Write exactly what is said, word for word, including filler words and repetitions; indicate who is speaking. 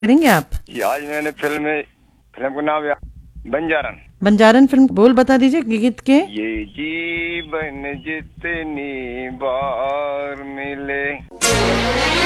Speaker 1: करेंगे आप?
Speaker 2: ये आज मैंने फिल्म में फिल्म का नाम याद, बंजारन।
Speaker 1: बंजारन फिल्म बोल बता दीजिए गीत के।
Speaker 2: ये जीवन जितनी बार मिले